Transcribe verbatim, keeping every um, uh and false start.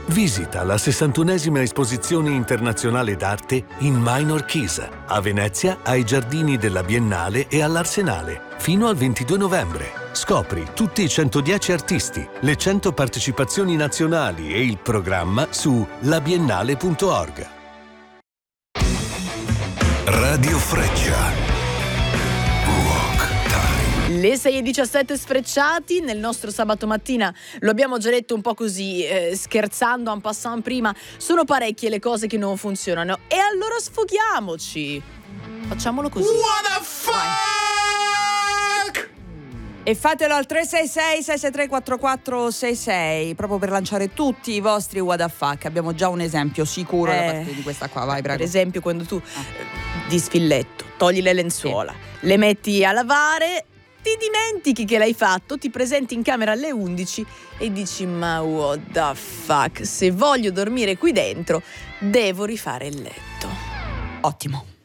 Visita la sessantunesima esposizione internazionale d'arte in Minor Chisa, a Venezia, ai giardini della Biennale e all'Arsenale, fino al ventidue novembre. Scopri tutti i centodieci artisti, le cento partecipazioni nazionali e il programma su labiennale punto org. Radio Freccia. Le sei e diciassette sfrecciati nel nostro sabato mattina, lo abbiamo già detto un po' così, eh, scherzando en passant prima, sono parecchie le cose che non funzionano e allora sfoghiamoci. Facciamolo così. What the fuck? E fatelo al tre sei sei sei sei tre quattro quattro sei sei proprio per lanciare tutti i vostri what the fuck. Abbiamo già un esempio sicuro Eh, da parte di questa qua, vai prego. Per esempio quando tu eh, di sfilletto togli le lenzuola, le metti a lavare, ti dimentichi che l'hai fatto, ti presenti in camera alle undici e dici ma what the fuck, se voglio dormire qui dentro devo rifare il letto. Ottimo.